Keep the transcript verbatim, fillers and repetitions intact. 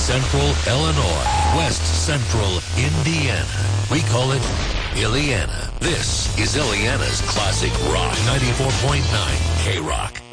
Central Illinois, West Central Indiana. We call it Illiana. This is Illiana's Classic Rock ninety-four point nine K-Rock.